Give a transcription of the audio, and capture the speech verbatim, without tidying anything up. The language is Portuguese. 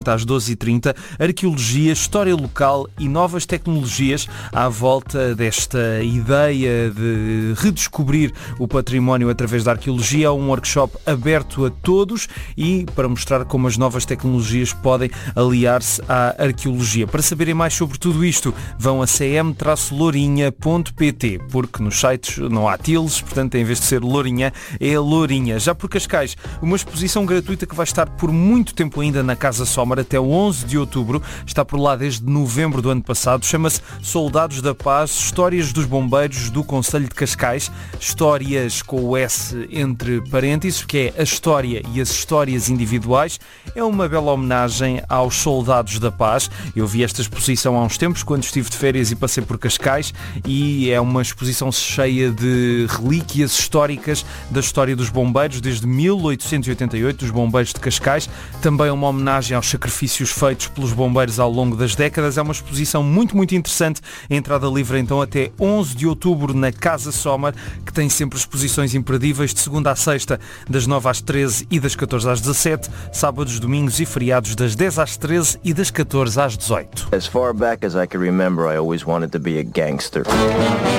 Às doze e trinta, arqueologia, história local e novas tecnologias à volta desta ideia de redescobrir o património através da arqueologia. É um workshop aberto a todos e para mostrar como as novas tecnologias podem aliar-se à arqueologia. Para saberem mais sobre tudo isto, vão a c m lourinha ponto p t, porque nos sites não há tildes, portanto em vez de ser Lourinha, é Lourinha. Já por Cascais, uma exposição gratuita que vai estar por muito tempo ainda na Casa Soma, até o onze de outubro, está por lá desde novembro do ano passado, chama-se Soldados da Paz, Histórias dos Bombeiros do Concelho de Cascais, histórias com o S entre parênteses, que é a história e as histórias individuais. É uma bela homenagem aos Soldados da Paz. Eu vi esta exposição há uns tempos, quando estive de férias e passei por Cascais, e é uma exposição cheia de relíquias históricas da história dos bombeiros, desde mil oitocentos e oitenta e oito, dos bombeiros de Cascais. Também uma homenagem aos sacrifícios feitos pelos bombeiros ao longo das décadas. É uma exposição muito, muito interessante. A entrada livre então até onze de outubro na Casa Somar, que tem sempre exposições imperdíveis de segunda à sexta, das nove às treze e das catorze às dezassete, sábados, domingos e feriados das dez às treze e das catorze às dezoito. As far back as I can remember, I always wanted to be a gangster.